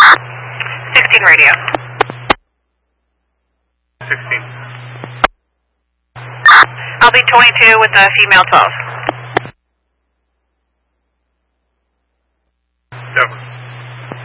16 radio. 16. I'll be 22 with a female 12. Definitely.